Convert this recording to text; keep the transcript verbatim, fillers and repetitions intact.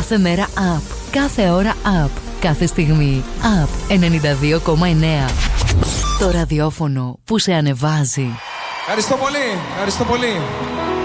Κάθε μέρα up. Κάθε ώρα up. Κάθε στιγμή up. ενενήντα δύο κόμμα εννέα. Το ραδιόφωνο που σε ανεβάζει. Ευχαριστώ πολύ. Ευχαριστώ πολύ.